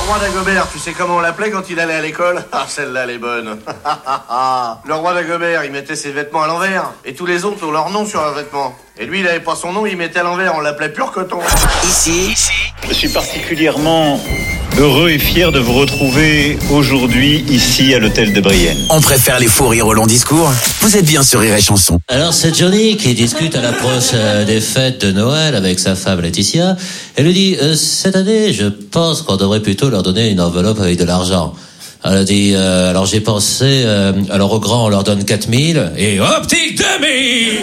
roi d'Agobert, tu sais comment on l'appelait quand il allait à l'école? Ah, celle-là, elle est bonne. Le roi d'Agobert, il mettait ses vêtements à l'envers. Et tous les autres ont leur nom sur leurs vêtements. Et lui, il avait pas son nom, il mettait à l'envers. On l'appelait pur coton. Ici, je suis particulièrement heureux et fier de vous retrouver aujourd'hui ici à l'hôtel de Brienne. On préfère les fous rires au long discours. Vous êtes bien sur Rire et Chanson. Alors c'est Johnny qui discute à l'approche des fêtes de Noël avec sa femme Laetitia. Elle lui dit cette année je pense qu'on devrait plutôt leur donner une enveloppe avec de l'argent. Elle a dit alors j'ai pensé alors aux grands on leur donne 4000 et optique 2000.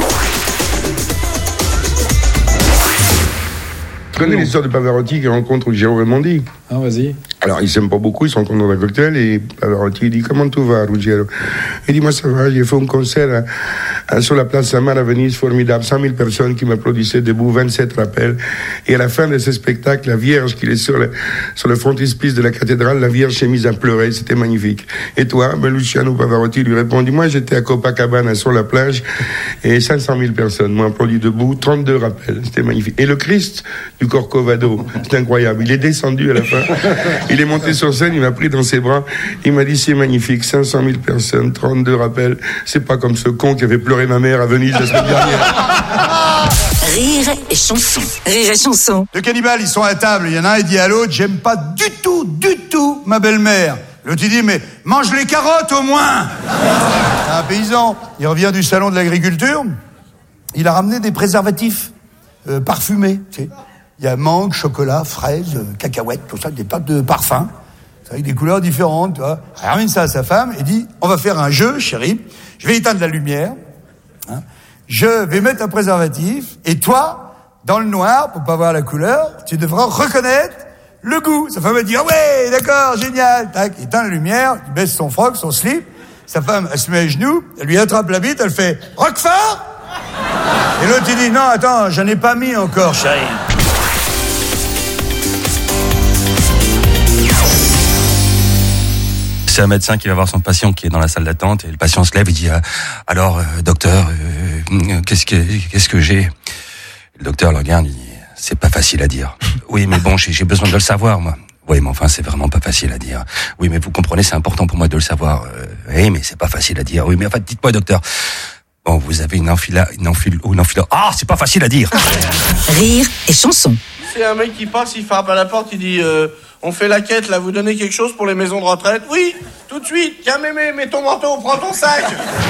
Tu connais l'histoire de Pavarotti qui rencontre Giro Raimondi? Ah, vas-y. Alors, ils s'aiment pas beaucoup, ils se rencontrent dans un cocktail et Pavarotti dit « Comment tu vas, Ruggiero ?» Il dit « Moi, ça va, j'ai fait un concert sur la place Samar à Venise, formidable, 100 000 personnes qui m'applaudissaient debout, 27 rappels. Et à la fin de ce spectacle, la Vierge qui est sur le frontispice de la cathédrale, la Vierge s'est mise à pleurer, c'était magnifique. Et toi, Luciano Pavarotti lui répondit « Moi, j'étais à Copacabana sur la plage et 500 000 personnes m'ont applaudi debout, 32 rappels, c'était magnifique. Et le Christ du Corcovado, c'est incroyable, il est descendu à la fin. Il est monté sur scène, il m'a pris dans ses bras, il m'a dit c'est magnifique, 500 000 personnes, 32 rappels, c'est pas comme ce con qui avait pleuré ma mère à Venise la semaine dernière. Rire et Chanson. Rire et Chanson. Deux cannibales, ils sont à table, il y en a un, il dit à l'autre, j'aime pas du tout ma belle-mère. L'autre il dit, mais mange les carottes au moins. Un paysan, il revient du salon de l'agriculture, il a ramené des préservatifs parfumés, tu sais. Il y a mangue, chocolat, fraises, cacahuètes, tout ça, des tas de parfums, avec des couleurs différentes, tu vois. Il ramène ça à sa femme et dit, on va faire un jeu, chérie. Je vais éteindre la lumière, hein. Je vais mettre un préservatif, et toi, dans le noir, pour pas voir la couleur, tu devras reconnaître le goût. Sa femme va dire, ah ouais, d'accord, génial. Tac, il éteint la lumière, il baisse son froc, son slip. Sa femme, elle se met à genoux, elle lui attrape la bite, elle fait, Roquefort! Et l'autre, il dit, non, attends, j'en ai pas mis encore, chérie. C'est un médecin qui va voir son patient qui est dans la salle d'attente et le patient se lève et dit alors docteur qu'est-ce que j'ai. Le docteur le regarde, il dit c'est pas facile à dire. Oui mais bon j'ai besoin de le savoir moi. Oui mais enfin c'est vraiment pas facile à dire. Oui mais vous comprenez c'est important pour moi de le savoir. Oui mais c'est pas facile à dire. Oui mais enfin dites-moi docteur. Bon vous avez une enfila. Ah c'est pas facile à dire. Rire et Chanson. C'est un mec qui passe, il frappe à la porte, il dit on fait la quête là, vous donnez quelque chose pour les maisons de retraite? Oui, tout de suite. Tiens mémé, mets ton manteau, prends ton sac.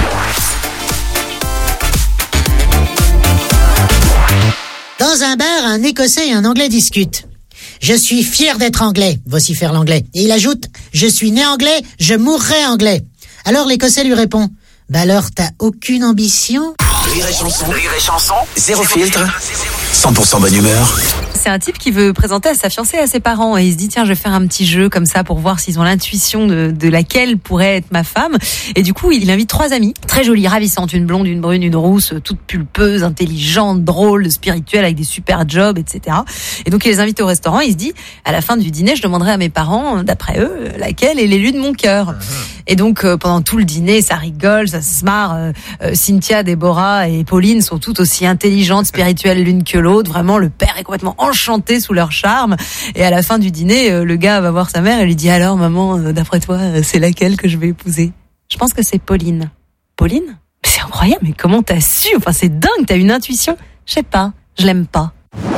Dans un bar, un Écossais et un Anglais discutent. Je suis fier d'être anglais, vocifère l'Anglais. Et il ajoute, je suis né anglais, je mourrai anglais. Alors l'Écossais lui répond, bah alors t'as aucune ambition? Rire et Chanson, zéro filtre, 100% bonne humeur. C'est un type qui veut présenter à sa fiancée à ses parents et il se dit tiens je vais faire un petit jeu comme ça pour voir s'ils ont l'intuition de laquelle pourrait être ma femme. Et du coup il invite 3 amies très jolies, ravissantes, une blonde, une brune, une rousse, toutes pulpeuses, intelligentes, drôles, spirituelles avec des super jobs, etc. Et donc il les invite au restaurant. Il se dit à la fin du dîner je demanderai à mes parents d'après eux laquelle est l'élu de mon cœur. Et donc pendant tout le dîner ça rigole, ça se marre. Cynthia, Déborah et Pauline sont toutes aussi intelligentes, spirituelles l'une que l'autre. Vraiment le père est complètement enchanté sous leur charme. Et à la fin du dîner, le gars va voir sa mère et lui dit alors maman, d'après toi, c'est laquelle que je vais épouser? Je pense que c'est Pauline. Pauline? C'est incroyable, mais comment t'as su? Enfin c'est dingue, t'as une intuition. Je sais pas, je l'aime pas.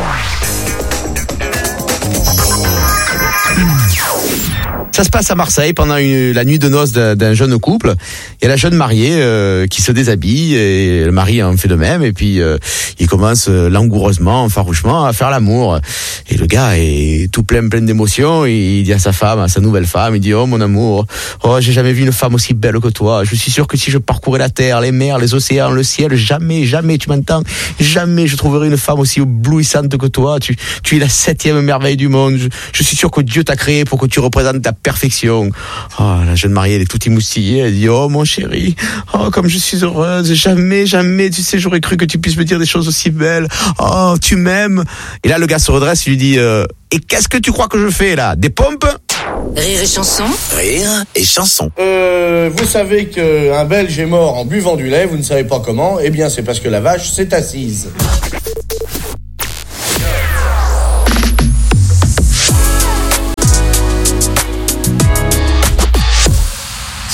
Ça se passe à Marseille pendant la nuit de noces d'un jeune couple. Il y a la jeune mariée qui se déshabille et le mari en fait de même. Et puis il commence langoureusement, farouchement à faire l'amour. Et le gars est tout plein d'émotions. Il dit à sa femme, à sa nouvelle femme, il dit oh mon amour, oh j'ai jamais vu une femme aussi belle que toi. Je suis sûr que si je parcourais la terre, les mers, les océans, le ciel, jamais, tu m'entends, jamais je trouverai une femme aussi éblouissante que toi. Tu es la 7e merveille du monde. Je suis sûr que Dieu t'a créé pour que tu représentes la perfection. Oh, la jeune mariée, elle est toute émoustillée. Elle dit, oh, mon chéri, oh, comme je suis heureuse. Jamais, tu sais, j'aurais cru que tu puisses me dire des choses aussi belles. Oh, tu m'aimes. Et là, le gars se redresse, il lui dit, et qu'est-ce que tu crois que je fais, là? Des pompes? Rire et Chanson. Rire et Chanson. Vous savez qu'un Belge est mort en buvant du lait, vous ne savez pas comment? Eh bien, c'est parce que la vache s'est assise.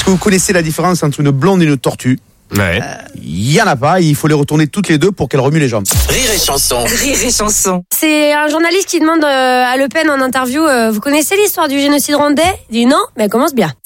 que vous connaissez la différence entre une blonde et une tortue? Ouais. Il y en a pas, il faut les retourner toutes les deux pour qu'elles remuent les jambes. Rire et chanson. Rire et chanson. C'est un journaliste qui demande à Le Pen en interview, vous connaissez l'histoire du génocide rwandais? Il dit non, mais elle commence bien.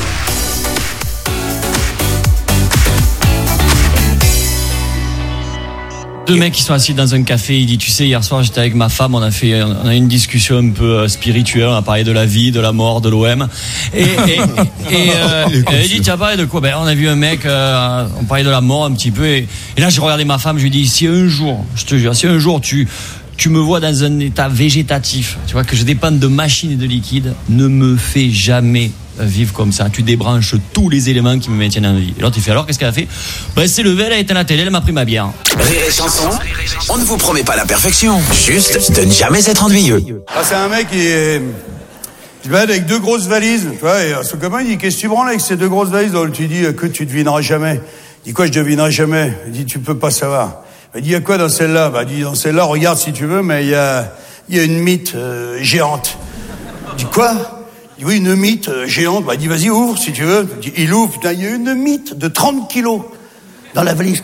Deux mecs qui sont assis dans un café, il dit, tu sais, hier soir j'étais avec ma femme, on a eu une discussion un peu spirituelle, on a parlé de la vie, de la mort, de l'OM. Et il dit, tu as parlé de quoi? Ben, on a vu un mec, on parlait de la mort un petit peu, et là j'ai regardé ma femme, je lui dis, si un jour, je te jure, si un jour tu me vois dans un état végétatif, tu vois, que je dépende de machines et de liquides, ne me fais jamais vivre comme ça. Tu débranches tous les éléments qui me maintiennent en vie. Et l'autre, il fait, alors, qu'est-ce qu'elle a fait? Ben, elle s'est levée, elle a éteint la télé, elle m'a pris ma bière. Rire et chanson, on ne vous promet pas la perfection, juste de ne jamais être ennuyeux. Ah, c'est un mec qui se balade avec 2 grosses valises, tu vois, et son copain, il dit, qu'est-ce que tu branles avec ces 2 grosses valises? Donc, tu dis, que tu devineras jamais. Il dit, quoi, je devinerai jamais? Il dit, tu peux pas savoir. Il dit, il y a quoi dans celle-là? Bah, il dit, dans celle-là, regarde si tu veux, mais il y a une mythe géante. Il dit, quoi? Il dit, oui, une mythe géante. Bah, il dit, vas-y, ouvre si tu veux. Il ouvre, putain, il y a une mythe de 30 kilos dans la valise.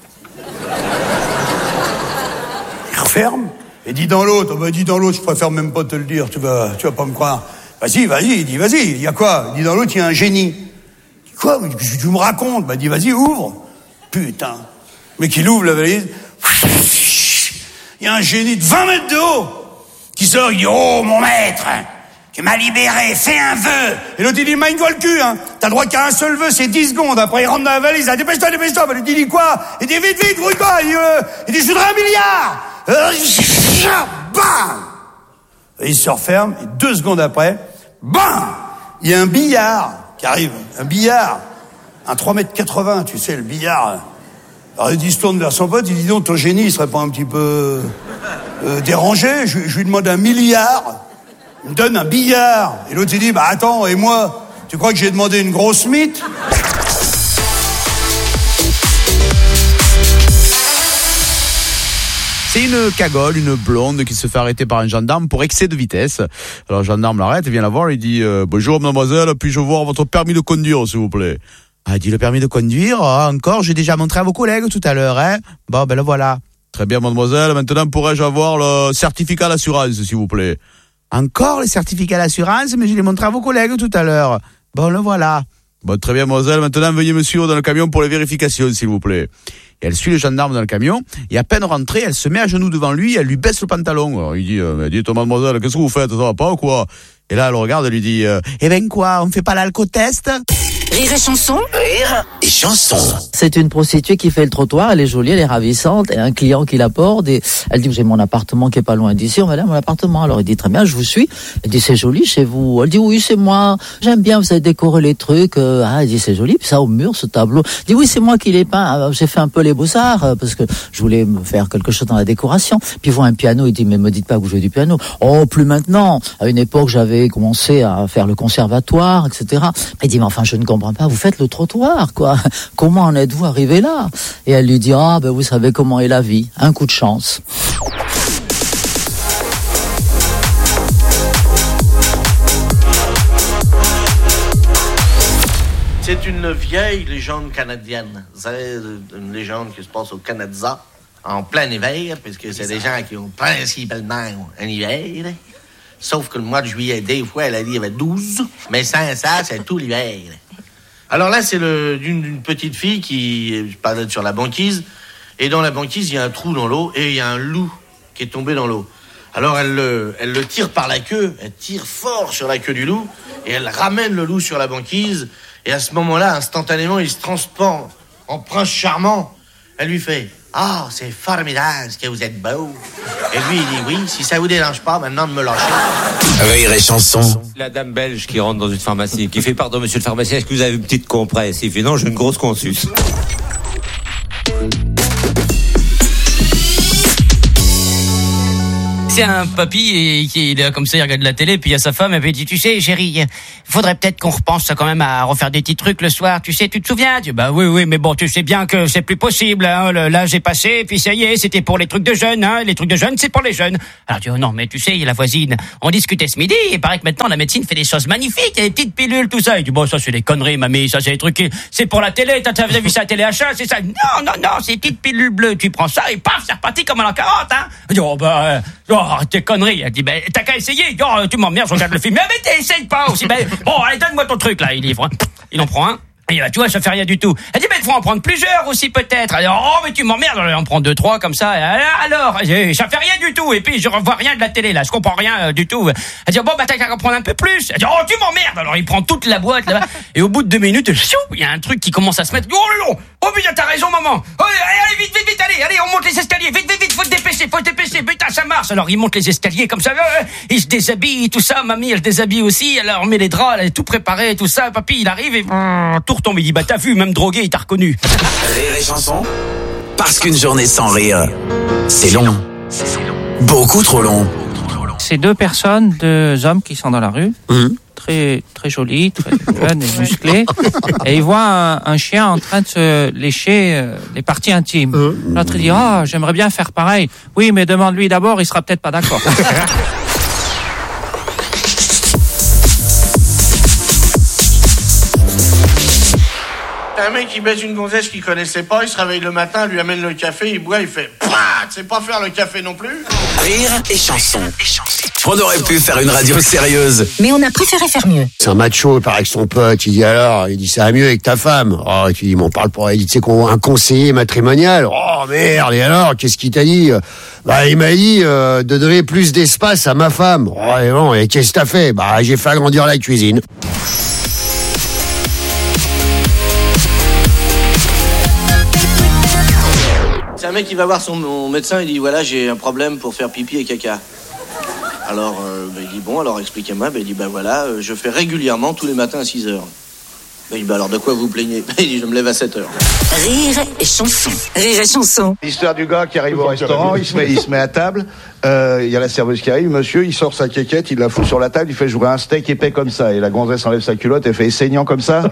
Il referme et dit dans l'autre. Bah, dit dans l'autre, je préfère même pas te le dire, tu vas pas me croire. Vas-y, il dit, vas-y, il y a quoi? Il dit dans l'autre, il y a un génie. Il dit, quoi? Tu me racontes? Bah, il dit, vas-y, ouvre. Putain. Mais qu'il ouvre la valise, il y a un génie de 20 mètres de haut qui sort, il dit, oh mon maître, tu m'as libéré, fais un vœu. Et l'autre il dit, magne-toi le cul, hein. T'as le droit qu'à un seul vœu, c'est 10 secondes. Après il rentre dans la valise, il dit, dépêche-toi. Bah, il dit quoi? Il dit, vite, brouille-toi. Il dit, je voudrais 1 milliard. Bam! Et il se referme, et 2 secondes après, bam! Il y a un billard qui arrive, un 3,80 m, tu sais, le billard. Alors il se tourne vers son pote, il dit, donc ton génie, il serait pas un petit peu dérangé? Je lui demande 1 milliard, il me donne un billard. Et l'autre il dit, bah attends, et moi, tu crois que j'ai demandé une grosse mythe? C'est une cagole, une blonde qui se fait arrêter par un gendarme pour excès de vitesse. Alors le gendarme l'arrête, vient la voir, il dit, bonjour mademoiselle, puis-je voir votre permis de conduire s'il vous plaît? Ah, dit, le permis de conduire, encore, j'ai déjà montré à vos collègues tout à l'heure, hein. Bon, ben le voilà. Très bien, mademoiselle, maintenant pourrais-je avoir le certificat d'assurance, s'il vous plaît? Encore le certificat d'assurance, mais je l'ai montré à vos collègues tout à l'heure. Bon, le voilà. Bon, très bien, mademoiselle, maintenant veuillez me suivre dans le camion pour les vérifications, s'il vous plaît. Et elle suit le gendarme dans le camion, et à peine rentrée, elle se met à genoux devant lui, et elle lui baisse le pantalon. Alors, il dit, dites, mademoiselle, qu'est-ce que vous faites? Ça va pas ou quoi? Et là, elle regarde, elle lui dit, eh ben quoi, on fait pas l'alcotest? Rire et chanson. Rire et chanson. C'est une prostituée qui fait le trottoir, elle est jolie, elle est ravissante, et un client qui l'apporte, et elle dit, j'ai mon appartement qui est pas loin d'ici, on va aller à mon appartement. Alors il dit, très bien, je vous suis. Elle dit, c'est joli chez vous. Elle dit, oui, c'est moi, j'aime bien, vous avez décoré les trucs. Elle dit, c'est joli, puis ça au mur, ce tableau. Elle dit, oui, c'est moi qui l'ai peint, j'ai fait un peu les beaux-arts, parce que je voulais me faire quelque chose dans la décoration. Puis il voit un piano, il dit, mais me dites pas que vous jouez du piano. Oh, plus maintenant. À une époque, j'avais commencé à faire le conservatoire, etc. Il dit, mais enfin, je ne comprends pas, vous faites le trottoir, quoi. Comment en êtes-vous arrivé là? Et elle lui dit, ah, ben, vous savez comment est la vie. Un coup de chance. C'est une vieille légende canadienne. C'est une légende qui se passe au Canada en plein hiver, puisque c'est des gens qui ont principalement un hiver. Sauf que le mois de juillet, des fois, elle a dit qu'il y avait 12, mais sans ça, c'est tout l'hiver. Alors là, c'est d'une petite fille qui parlait sur la banquise, et dans la banquise, il y a un trou dans l'eau, et il y a un loup qui est tombé dans l'eau. Alors elle le tire par la queue, elle tire fort sur la queue du loup, et elle ramène le loup sur la banquise, et à ce moment-là, instantanément, il se transforme en prince charmant. Elle lui fait, ah, c'est formidable, ce que vous êtes beau. Et lui, il dit, oui, si ça vous dérange pas, maintenant de me lâcher. Rire et chanson. La dame belge qui rentre dans une pharmacie, qui fait, pardon, monsieur le pharmacien, est-ce que vous avez une petite compresse? Il fait, non, j'ai une grosse consus. C'est un papy et qui il est comme ça, il regarde la télé, puis il y a sa femme, et puis il dit, tu sais, chérie, faudrait peut-être qu'on repense quand même à refaire des petits trucs le soir. Tu sais, tu te souviens? Tu dis, bah oui, mais bon, tu sais bien que c'est plus possible. Hein, l'âge est passé, puis ça y est, c'était pour les trucs de jeunes. Hein, les trucs de jeunes, c'est pour les jeunes. Alors tu dis, oh non, mais tu sais, la voisine, on discutait ce midi. Il paraît que maintenant la médecine fait des choses magnifiques, il y a des petites pilules, tout ça. Il dit, bon, ça c'est des conneries, mamie, ça c'est des trucs, c'est pour la télé. T'as vu ça à téléachat, c'est ça? Non, c'est des petites pilules bleues. Tu prends ça et paf, c'est reparti comme à l'an 40. Hein. Il dit, arrête tes conneries. Elle dit, t'as qu'à essayer. Tu m'emmerdes, je regarde le film. Mais t'essayes pas aussi. Bon, allez, donne-moi ton truc, là. Il livre. Il en prend un. Et tu vois, ça fait rien du tout. Elle dit, il faut en prendre plusieurs aussi, peut-être. Elle dit, mais tu m'emmerdes. Elle en prend 2, 3, comme ça. Alors, ça fait rien du tout. Et puis, je revois rien de la télé, là. Je comprends rien du tout. Elle dit, t'as qu'à en prendre un peu plus. Elle dit, tu m'emmerdes. Alors, il prend toute la boîte, là-bas. Et au bout de 2 minutes, il y a un truc qui commence à se mettre. Oh putain, t'as raison, maman. Allez, vite, allez, on monte les escaliers. Vite, faut te dépêcher. Putain, ça marche. Alors, il monte les escaliers comme ça. Il se déshabille, tout ça. Mamie, elle se déshabille aussi. Alors, on met les draps, elle est tout préparé, tout ça. Papy, il arrive et tout retombe. Il dit, t'as vu, même drogué, il t'a reconnu. Rire et chanson. Parce qu'une journée sans rire, c'est long. Beaucoup trop long. C'est 2 personnes, 2 hommes qui sont dans la rue. Très, très jolis, très jeunes et musclés. Et ils voient un chien en train de se lécher les parties intimes. L'autre dit, j'aimerais bien faire pareil. Oui, mais demande-lui d'abord, il sera peut-être pas d'accord. Un mec qui baise une gonzesse qu'il connaissait pas, il se réveille le matin, lui amène le café, il boit, il fait tu sais pas faire le café non plus. Rire et chanson. On aurait pu faire une radio sérieuse, mais on a préféré faire mieux. C'est un macho, il paraît que son pote, il dit alors, il dit ça va mieux avec ta femme. Oh, tu dis, mais on parle pour, il dit, tu sais qu'on un conseiller matrimonial. Oh merde, et alors, qu'est-ce qu'il t'a dit? Il m'a dit de donner plus d'espace à ma femme. Oh, et bon, et qu'est-ce que t'as fait? J'ai fait agrandir la cuisine. C'est un mec qui va voir son médecin, il dit voilà, j'ai un problème pour faire pipi et caca. Alors, il dit bon, alors expliquez-moi. Il dit voilà, je fais régulièrement tous les matins à 6h. Il dit alors de quoi vous plaignez? Il dit je me lève à 7h. Rire et chanson. Rire et chanson. L'histoire du gars qui arrive au restaurant, il se met à table, il y a la serveuse qui arrive, monsieur, il sort sa quéquette, il la fout sur la table, il fait je voudrais un steak épais comme ça. Et la gonzesse enlève sa culotte et fait saignant comme ça.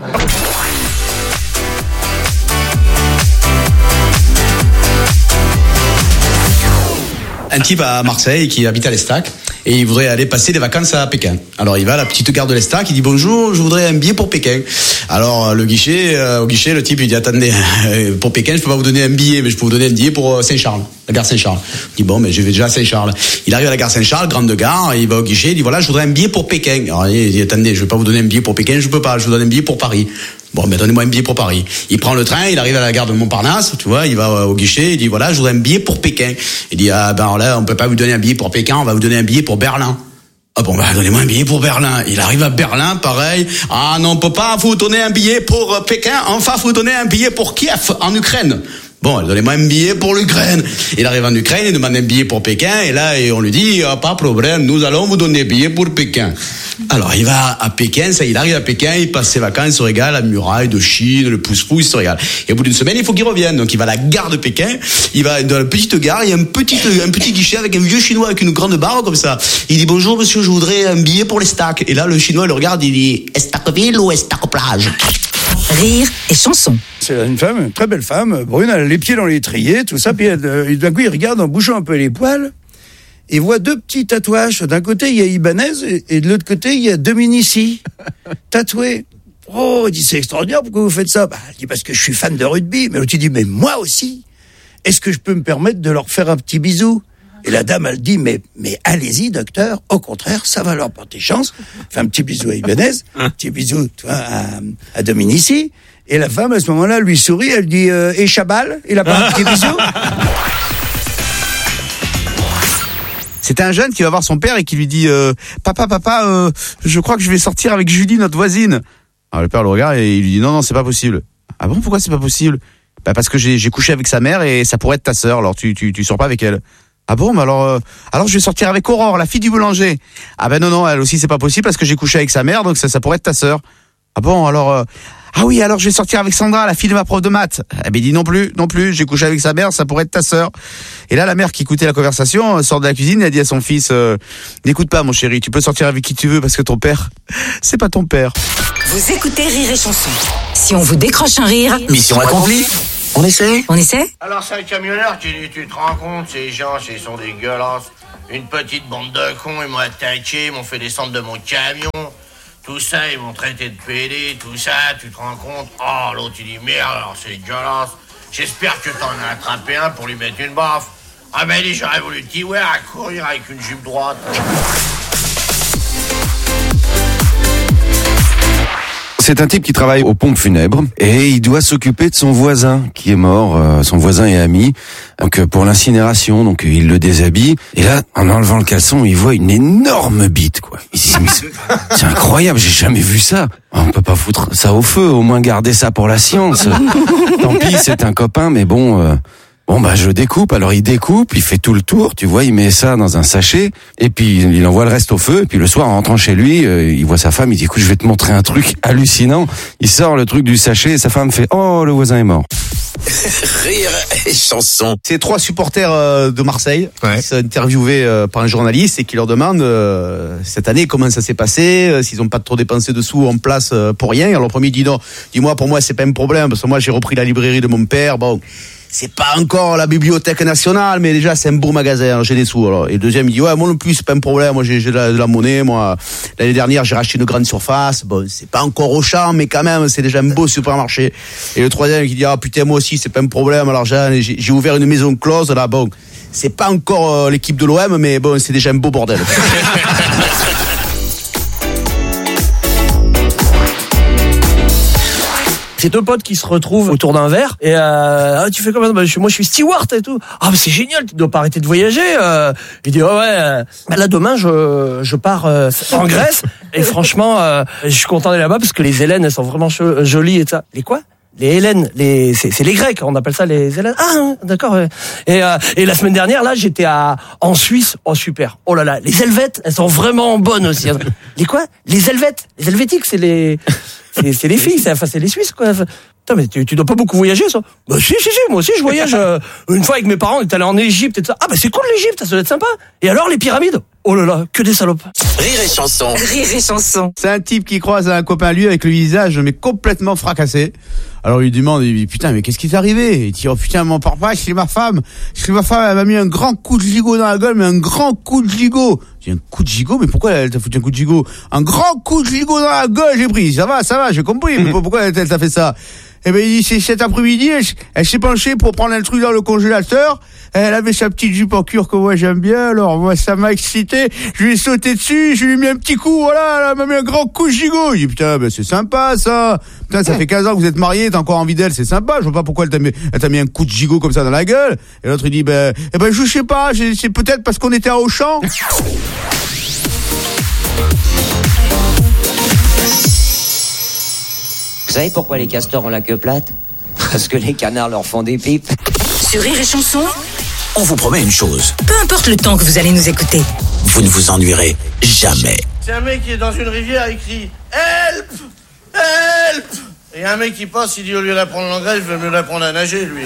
Un type à Marseille qui habite à l'Estac et il voudrait aller passer des vacances à Pékin. Alors il va à la petite gare de l'Estac, il dit bonjour, je voudrais un billet pour Pékin. Alors au guichet, le type il dit attendez, pour Pékin je peux pas vous donner un billet, mais je peux vous donner un billet pour Saint-Charles, la gare Saint-Charles. Il dit bon, mais je vais déjà à Saint-Charles. Il arrive à la gare Saint-Charles, grande gare, il va au guichet, il dit voilà, je voudrais un billet pour Pékin. Alors il dit attendez, je vais pas vous donner un billet pour Pékin, je peux pas, je vous donne un billet pour Paris. Bon, mais donnez-moi un billet pour Paris. Il prend le train, il arrive à la gare de Montparnasse, tu vois, il va au guichet, il dit voilà, je voudrais un billet pour Pékin. Il dit alors là, on peut pas vous donner un billet pour Pékin, on va vous donner un billet pour Berlin. Ah bon, donnez-moi un billet pour Berlin. Il arrive à Berlin, pareil. Ah non, on peut pas vous donner un billet pour Pékin, enfin vous donner un billet pour Kiev, en Ukraine. Bon, donnez-moi un billet pour l'Ukraine. Il arrive en Ukraine, il demande un billet pour Pékin, et là, on lui dit, pas de problème, nous allons vous donner un billet pour Pékin. Alors, il va à Pékin, il arrive à Pékin, il passe ses vacances, il se régale, la muraille de Chine, le pouce-pouce, il se régale. Et au bout d'une semaine, il faut qu'il revienne. Donc, il va à la gare de Pékin, il va dans la petite gare, il y a un petit guichet avec un vieux chinois avec une grande barre comme ça. Il dit, bonjour monsieur, je voudrais un billet pour l'Estac. Et là, le chinois le regarde, il dit, Estacville ou Estac-Plage? Rire et chanson. C'est une femme, une très belle femme, brune, elle a les pieds dans l'étrier, tout ça, puis d'un coup, il regarde en bougeant un peu les poils, et voit 2 petits tatouages. D'un côté, il y a Ibanez, et de l'autre côté, il y a Dominici, tatoués. Oh, il dit, c'est extraordinaire, pourquoi vous faites ça? Il dit, parce que je suis fan de rugby. Mais l'autre, il dit, mais moi aussi. Est-ce que je peux me permettre de leur faire un petit bisou? Et la dame, elle dit, mais allez-y, docteur, au contraire, ça va leur porter chance. Fait un petit bisou à Ibanez, un petit bisou, toi, à Dominici. Et la femme, à ce moment-là, lui sourit, elle dit, et Chabal, il a pas un petit bisou? C'était un jeune qui va voir son père et qui lui dit papa, je crois que je vais sortir avec Julie, notre voisine. Alors le père le regarde et il lui dit non, c'est pas possible. Ah bon, pourquoi c'est pas possible? Parce que j'ai couché avec sa mère et ça pourrait être ta sœur, alors tu sors pas avec elle. Ah bon, mais alors je vais sortir avec Aurore, la fille du boulanger. Ah ben non, elle aussi c'est pas possible parce que j'ai couché avec sa mère, donc ça pourrait être ta sœur. Ah bon, alors Ah oui, alors je vais sortir avec Sandra, la fille de ma prof de maths. Elle m'a dit non plus, j'ai couché avec sa mère, ça pourrait être ta sœur. Et là, la mère qui écoutait la conversation sort de la cuisine et a dit à son fils, n'écoute pas mon chéri, tu peux sortir avec qui tu veux parce que ton père, c'est pas ton père. Vous écoutez Rire et Chanson. Si on vous décroche un rire, mission accomplie. On essaie? Alors c'est un camionneur qui dit, tu te rends compte, ces gens, ils sont dégueulasses. Une petite bande de cons, ils m'ont attaqué, ils m'ont fait descendre de mon camion. Tout ça, ils m'ont traité de pédé, tout ça, tu te rends compte? Oh, l'autre, il dit, merde, alors c'est dégueulasse. J'espère que t'en as attrapé un pour lui mettre une baffe. Ah ben, il dit, j'aurais voulu te dire, ouais, à courir avec une jupe droite. C'est un type qui travaille aux pompes funèbres et il doit s'occuper de son voisin qui est mort, son voisin et ami, donc pour l'incinération, donc il le déshabille et là, en enlevant le caleçon, il voit une énorme bite, quoi. Il se dit, mais c'est incroyable, j'ai jamais vu ça. On peut pas foutre ça au feu, au moins garder ça pour la science. Tant pis, c'est un copain, mais bon, je découpe. Alors il découpe, il fait tout le tour, tu vois, il met ça dans un sachet, et puis il envoie le reste au feu, et puis le soir, en rentrant chez lui, il voit sa femme, il dit, écoute, je vais te montrer un truc hallucinant. Il sort le truc du sachet, et sa femme fait, oh, le voisin est mort. Rire et Chanson. C'est 3 supporters de Marseille qui sont interviewés par un journaliste et qui leur demandent cette année comment ça s'est passé, s'ils n'ont pas trop dépensé de sous en place pour rien. Alors le premier dit non, dis-moi, pour moi c'est pas un problème parce que moi j'ai repris la librairie de mon père, bon, c'est pas encore la Bibliothèque nationale, mais déjà c'est un beau magasin, alors j'ai des sous. Alors. Et le deuxième il dit ouais, moi non plus c'est pas un problème, moi j'ai de la monnaie, moi l'année dernière j'ai racheté une grande surface, bon c'est pas encore Auchan, mais quand même c'est déjà un beau supermarché. Et le troisième qui dit ah putain moi aussi c'est pas un problème, alors j'ai ouvert une maison close là, bon c'est pas encore l'équipe de l'OM, mais bon c'est déjà un beau bordel. C'est 2 potes qui se retrouvent autour d'un verre et tu fais comment? Moi je suis steward et tout. Ah mais c'est génial, tu dois pas arrêter de voyager. Il dit là demain je pars en Grèce et franchement je suis content d'aller là-bas parce que les Hélènes elles sont vraiment jolies et ça. Les quoi? Les Hélènes, c'est les Grecs, on appelle ça les Hélènes. Ah, d'accord. Et la semaine dernière, là, j'étais en Suisse. Oh, super. Oh là là, les Helvètes, elles sont vraiment bonnes aussi. Les quoi? Les Helvètes. Les Helvétiques, c'est les filles, c'est les Suisses, quoi. Putain, mais tu dois pas beaucoup voyager, ça? Bah, si, moi aussi, je voyage. Une fois avec mes parents, on est allé en Égypte et tout ça. Ah, bah, c'est cool, l'Égypte, ça doit être sympa. Et alors, les pyramides? Oh là là, que des salopes. Rire et Chanson. Rire et Chanson. C'est un type qui croise un copain à lui avec le visage mais complètement fracassé. Alors il lui demande, il dit putain mais qu'est-ce qui t'est arrivé? Il dit oh putain mon papa, c'est ma femme, elle m'a mis un grand coup de gigot dans la gueule, mais un grand coup de gigot. J'ai un coup de gigot, mais pourquoi elle t'a foutu un coup de gigot? Un grand coup de gigot dans la gueule j'ai pris. Ça va, j'ai compris. Mais pourquoi elle t'a fait ça? Eh ben, il dit, c'est cet après-midi, elle s'est penchée pour prendre un truc dans le congélateur. Elle avait sa petite jupe en cuir que moi j'aime bien, alors moi ça m'a excité. Je lui ai sauté dessus, je lui ai mis un petit coup, voilà, elle m'a mis un grand coup de gigot. Il dit, putain, ben c'est sympa ça. Putain, ça fait 15 ans que vous êtes mariés, t'as encore envie d'elle, c'est sympa. Je vois pas pourquoi elle t'a mis un coup de gigot comme ça dans la gueule. Et l'autre il dit, je sais pas, c'est peut-être parce qu'on était à Auchan. Vous savez pourquoi les castors ont la queue plate? Parce que les canards leur font des pipes. Sur Rire et Chanson, on vous promet une chose. peu importe le temps que vous allez nous écouter. Vous ne vous ennuierez jamais. C'est un mec qui est dans une rivière, il crie Help! Help! Et un mec qui passe, il dit au lieu d'apprendre l'anglais, je vais mieux l'apprendre à nager, lui.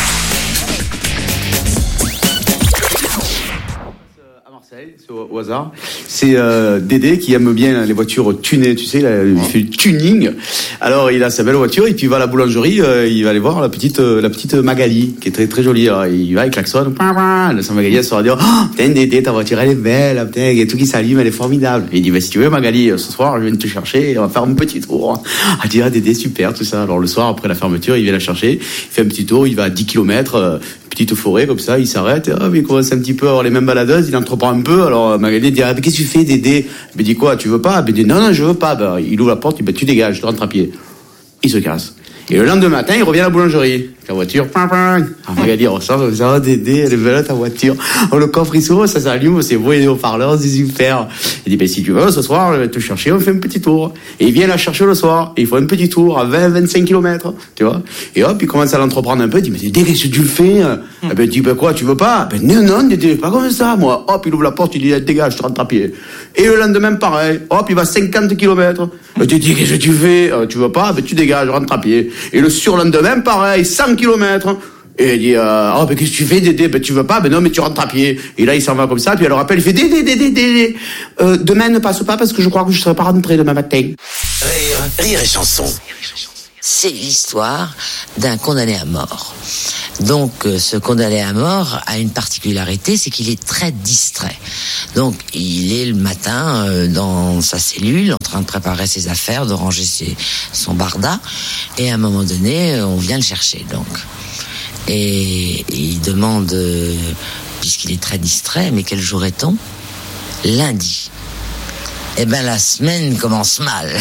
C'est au hasard. C'est Dédé qui aime bien les voitures tunées, tu sais, il fait du tuning. Alors il a sa belle voiture et puis il va à la boulangerie, il va aller voir la petite Magali qui est très très jolie. Alors il va, il klaxonne, sa Magali elle sort dire oh putain Dédé, ta voiture elle est belle, putain, il y a tout qui s'allume, elle est formidable. Et il dit si tu veux Magali, ce soir je viens te chercher et on va faire un petit tour. Elle dit Dédé super tout ça. Alors le soir après la fermeture, il vient la chercher, il fait un petit tour, il va à 10 km, petite forêt comme ça, il s'arrête, il commence un petit peu à avoir les mêmes baladeuses, il entreprend un peu. Alors Magali dit mais qu'est-ce que tu fais Dédé? Il dit quoi, tu veux pas? Il dit non je veux pas. Il ouvre la porte, il dit tu dégages, tu rentres à pied. Il se casse. Et le lendemain matin, il revient à la boulangerie. ta voiture, on va dire, on sort, ça va Dédé, elle est belle ta voiture. Le coffre il s'ouvre, ça s'allume, c'est beau, il est au parleur, c'est super. Il dit, ben si tu veux, ce soir, je vais te chercher, on fait un petit tour. Et il vient la chercher le soir, et il faut un petit tour à 20-25 km, tu vois. Et hop, il commence à l'entreprendre un peu, il dit, mais Dédé, qu'est-ce que tu le fais? Eh ben, il dit, ben quoi, tu veux pas? Ben non, Dédé, pas comme ça, moi. Hop, il ouvre la porte, il dit, dégage, je te rentre à pied. Et le lendemain, pareil, hop, il va 50 km. Ben, Dédé, qu'est-ce que tu fais? Tu veux pas? Ben tu dégages, je rentre à pied. Et le surlendemain, pareil, 100 km. Et il dit, oh, ben qu'est-ce que tu fais, Dédé? Ben tu veux pas? Ben non, mais tu rentres à pied. Et là, il s'en va comme ça, puis elle le rappelle, il fait, Dédé, demain ne passe pas parce que je crois que je serai pas rentré demain matin. Rire et chanson. C'est l'histoire d'un condamné à mort. Donc, ce condamné à mort a une particularité, c'est qu'il est très distrait. Donc, il est le matin dans sa cellule, en train de préparer ses affaires, de ranger son barda, et à un moment donné, on vient le chercher. Donc, et il demande, puisqu'il est très distrait, mais quel jour est-on? Lundi. Eh ben, la semaine commence mal.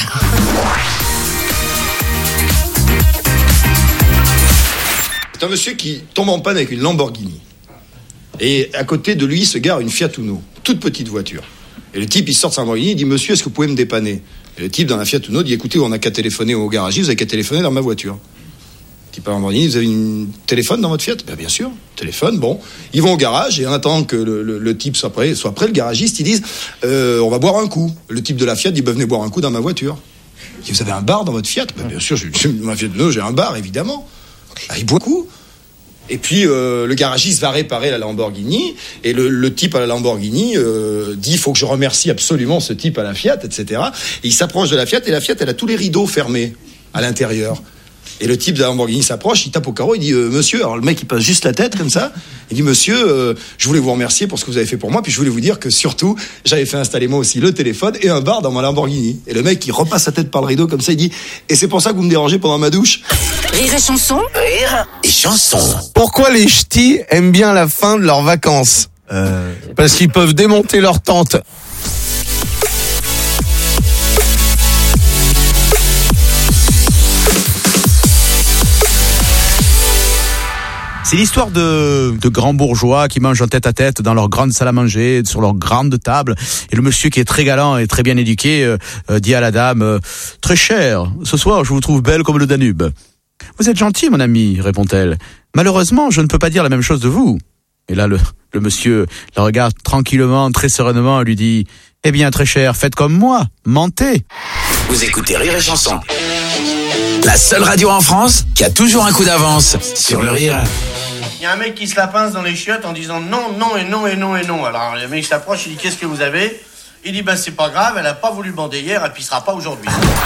C'est un monsieur qui tombe en panne avec une Lamborghini. Et à côté de lui se gare une Fiat Uno, toute petite voiture. Et le type, il sort de sa Lamborghini, il dit, monsieur, est-ce que vous pouvez me dépanner? Et le type, dans la Fiat Uno, dit, écoutez, on n'a qu'à téléphoner au garagiste, vous avez qu'à téléphoner dans ma voiture. Le type à Lamborghini, vous avez un téléphone dans votre Fiat? Ben, bien sûr, téléphone, bon. Ils vont au garage, et en attendant que le type soit prêt, le garagiste, ils disent, on va boire un coup. Le type de la Fiat dit, ben, venez boire un coup dans ma voiture. Il dit, vous avez un bar dans votre Fiat? Ben, bien sûr, ma Fiat Uno, j'ai un bar, évidemment. Ah, il boit un coup. Et puis le garagiste va réparer la Lamborghini et le type à la Lamborghini dit, il faut que je remercie absolument ce type à la Fiat, etc. Et il s'approche de la Fiat et la Fiat, elle a tous les rideaux fermés à l'intérieur. Et le type de la Lamborghini s'approche, il tape au carreau, il dit, monsieur, alors le mec il passe juste la tête comme ça, il dit, monsieur, je voulais vous remercier pour ce que vous avez fait pour moi, puis je voulais vous dire que surtout, j'avais fait installer moi aussi le téléphone et un bar dans ma Lamborghini. Et le mec il repasse sa tête par le rideau comme ça, il dit, et c'est pour ça que vous me dérangez pendant ma douche? Rire et chanson. Rire et chanson. Pourquoi les ch'tis aiment bien la fin de leurs vacances? Parce qu'ils peuvent démonter leur tente. C'est l'histoire de grands bourgeois qui mangent en tête à tête dans leur grande salle à manger, sur leur grande table. Et le monsieur qui est très galant et très bien éduqué dit à la dame, très cher, ce soir je vous trouve belle comme le Danube. Vous êtes gentil, mon ami, répond-elle. Malheureusement, je ne peux pas dire la même chose de vous. Et là, le monsieur la regarde tranquillement, très sereinement, et lui dit, eh bien, très cher, faites comme moi, mentez. Vous écoutez Rire et chanson. La seule radio en France qui a toujours un coup d'avance sur le rire. Il y a un mec qui se la pince dans les chiottes en disant non, non et non et non et non. Alors le mec s'approche, il dit, qu'est-ce que vous avez? Il dit, ben c'est pas grave, elle a pas voulu bander hier, elle pissera pas aujourd'hui.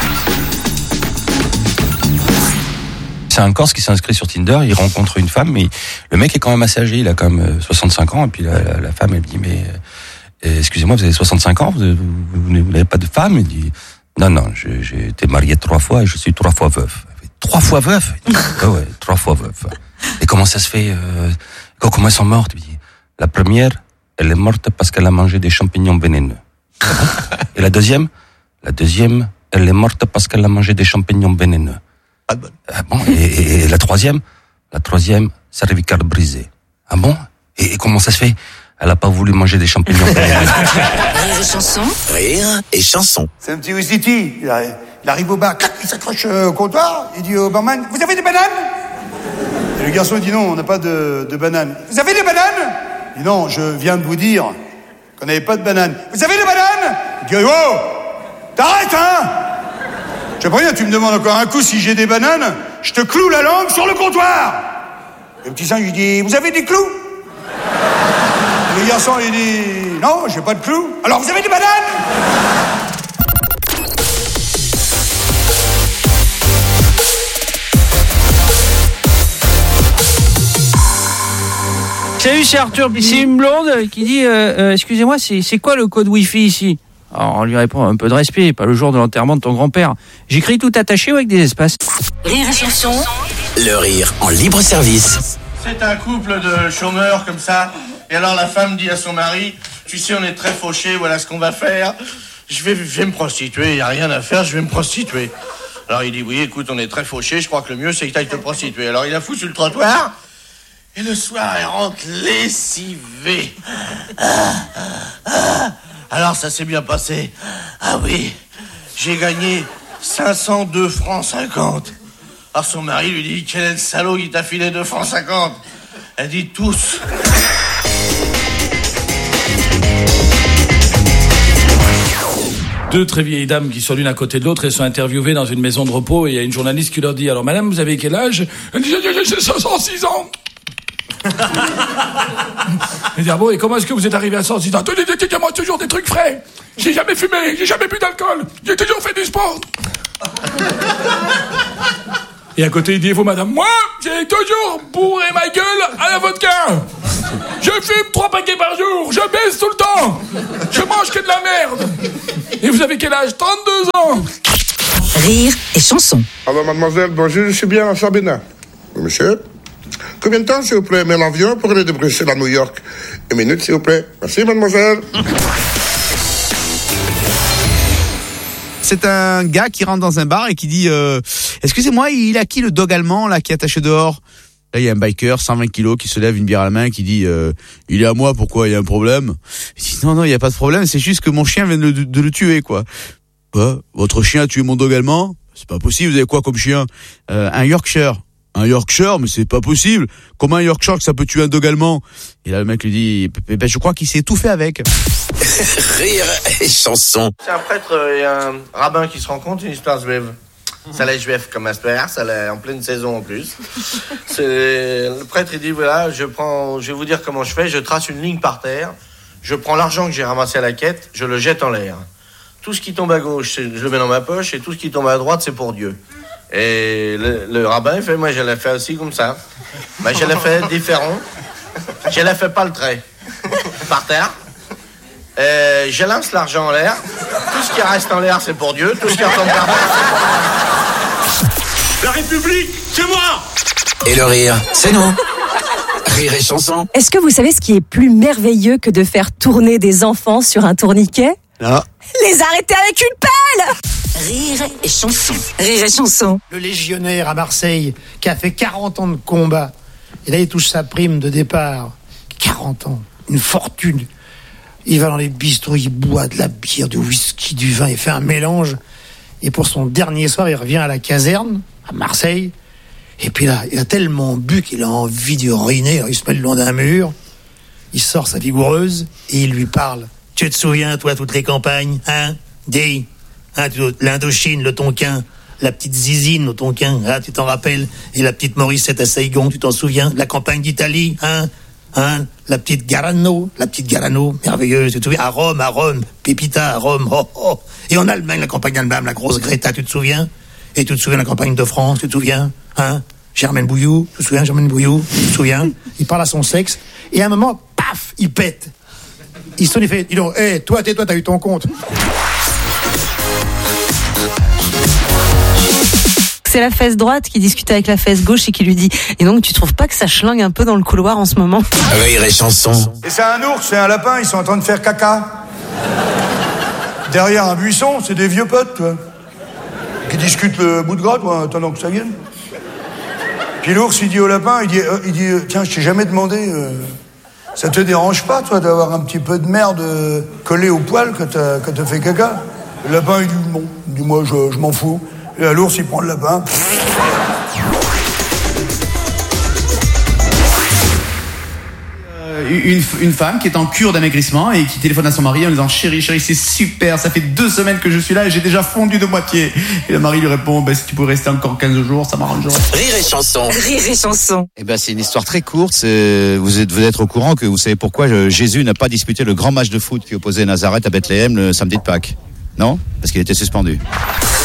C'est un Corse qui s'inscrit sur Tinder, il rencontre une femme, mais le mec est quand même assez âgé, il a quand même 65 ans, et puis la femme, elle dit, mais excusez-moi, vous avez 65 ans, vous n'avez pas de femme? Il dit, non, j'ai été marié 3 fois et je suis 3 fois veuf. 3 fois veuf? Ouais, 3 fois veuf. Et comment ça se fait? Comment elles sont mortes? Il dit, la première, elle est morte parce qu'elle a mangé des champignons vénéneux. Et la deuxième, elle est morte parce qu'elle a mangé des champignons vénéneux. Ah bon? Et la troisième, cervicale brisée. Ah bon? Et comment ça se fait? Elle a pas voulu manger des champignons vénéneux. Rire et chanson. Rire et chanson. C'est un petit Wistiti. Il arrive au bar, il s'accroche au comptoir, il dit au barman, vous avez des bananes? Et le garçon dit non, on n'a pas de bananes. Vous avez des bananes? Il dit non, je viens de vous dire qu'on n'avait pas de bananes. Vous avez des bananes? Il dit oh, t'arrêtes hein? Je préviens, tu me demandes encore un coup si j'ai des bananes, je te cloue la langue sur le comptoir. Et le petit singe lui dit, vous avez des clous? Et le garçon il dit, non, j'ai pas de clous. Alors vous avez des bananes? Salut, c'est Arthur, c'est une blonde qui dit excusez-moi, c'est quoi le code Wi-Fi ici? Alors on lui répond, un peu de respect, pas le jour de l'enterrement de ton grand-père. J'écris tout attaché ou avec des espaces? Rire et chanson. Le rire en libre service. C'est un couple de chômeurs comme ça. Et alors la femme dit à son mari, tu sais, on est très fauchés, voilà ce qu'on va faire. Je vais me prostituer, il n'y a rien à faire, je vais me prostituer. Alors il dit, oui, écoute, on est très fauchés, je crois que le mieux c'est que t'ailles te prostituer. Alors il la fout sur le trottoir, et le soir elle rentre lessivée. Alors ça s'est bien passé. Ah oui, j'ai gagné 502 francs 50. Alors son mari lui dit, quel est le salaud qui t'a filé 2 francs 50? Elle dit, tous. Deux très vieilles dames qui sont l'une à côté de l'autre et sont interviewées dans une maison de repos et il y a une journaliste qui leur dit, alors madame, vous avez quel âge? Elle dit, j'ai 106 ans. Elle dit, ah bon, et comment est-ce que vous êtes arrivé à 106 ans? Je mange toujours des trucs frais. J'ai jamais fumé, j'ai jamais bu d'alcool. J'ai toujours fait du sport. Et à côté, il dit, et vous madame? Moi, j'ai toujours bourré ma gueule à la vodka. Je fume 3 paquets par jour, je baisse tout le temps. Je mange que de la merde. Et vous avez quel âge? 32 ans. Rire et chanson. Alors mademoiselle, bonjour, je suis bien à Sabina. Monsieur, combien de temps s'il vous plaît, met l'avion pour aller de Bruxelles à New York? 1 minute s'il vous plaît. Merci mademoiselle. C'est un gars qui rentre dans un bar et qui dit excusez-moi, il a qui le dog allemand là qui est attaché dehors? Là, il y a un biker, 120 kilos, qui se lève, une bière à la main, qui dit il est à moi, pourquoi, il y a un problème? Il dit non, il n'y a pas de problème, c'est juste que mon chien vient de le tuer, quoi. Quoi? Votre chien a tué mon dog allemand? C'est pas possible, vous avez quoi comme chien? Un Yorkshire. Un Yorkshire, mais c'est pas possible. Comment un Yorkshire que ça peut tuer un dog allemand? Et là, le mec lui dit ben, je crois qu'il s'est tout fait avec. Rire et chanson. C'est un prêtre et un rabbin qui se rencontrent, une histoire juive. Ça l'est juif comme asper, ça l'est en pleine saison en plus. Le prêtre il dit voilà, je vais vous dire comment je fais, je trace une ligne par terre, je prends l'argent que j'ai ramassé à la quête, je le jette en l'air. Tout ce qui tombe à gauche, je le mets dans ma poche, et tout ce qui tombe à droite, c'est pour Dieu. Et le rabbin il fait, moi je l'ai fait aussi comme ça. Mais je l'ai fait différent, je l'ai fait pas le trait. Par terre. Je lance l'argent en l'air. Tout ce qui reste en l'air, c'est pour Dieu. Tout ce qui retombe par terre. La République, c'est moi. Et le rire, c'est nous. Rire et chanson. Est-ce que vous savez ce qui est plus merveilleux que de faire tourner des enfants sur un tourniquet? Non. Les arrêter avec une pelle. Rire et chanson. Rire et chanson. Le légionnaire à Marseille qui a fait 40 ans de combat. Et là, il touche sa prime de départ. 40 ans. Une fortune. Il va dans les bistrots, il boit de la bière, du whisky, du vin, il fait un mélange. Et pour son dernier soir, il revient à la caserne, à Marseille. Et puis là, il a tellement bu qu'il a envie de ruiner. Alors il se met le long d'un mur, il sort sa vigoureuse et il lui parle. Tu te souviens, toi, toutes les campagnes, hein? Dis, hein, l'Indochine, le Tonkin, la petite Zizine au Tonkin, hein, tu t'en rappelles? Et la petite Morissette à Saigon, tu t'en souviens? La campagne d'Italie, hein? Hein, la petite Garano, merveilleuse, tu te souviens, à Rome, Pépita à Rome, oh, oh. Et en Allemagne, la campagne allemande, la grosse Greta, tu te souviens? Et tu te souviens de la campagne de France, tu te souviens? Hein, Germaine Bouilloux, tu te souviens, tu te souviens? Il parle à son sexe, et à un moment, paf, il pète. Il sonne, il fait, dis donc, hey, toi, tais-toi, t'as eu ton compte. C'est la fesse droite qui discute avec la fesse gauche et qui lui dit « Et donc, tu trouves pas que ça schlingue un peu dans le couloir en ce moment ?» Rire et chanson. Et c'est un ours et un lapin, ils sont en train de faire caca. Derrière un buisson, c'est des vieux potes, toi. Qui discutent le bout de gras, toi, en attendant que ça vienne. Puis l'ours, il dit au lapin, il dit tiens, je t'ai jamais demandé, ça te dérange pas, toi, d'avoir un petit peu de merde collée au poil quand t'as fait caca? Le lapin, il dit non. Il dit moi, je m'en fous. Et là, l'ours, il prend le lapin. Une femme qui est en cure d'amaigrissement et qui téléphone à son mari en disant chérie, c'est super, ça fait 2 semaines que je suis là et j'ai déjà fondu de moitié. Et le mari lui répond si tu peux rester encore 15 jours, ça m'arrangerait. Rire et chanson. Rire et chanson. Eh ben, c'est une histoire très courte. Vous êtes être au courant que vous savez pourquoi Jésus n'a pas disputé le grand match de foot qui opposait Nazareth à Bethléem le samedi de Pâques. Non? Parce qu'il était suspendu.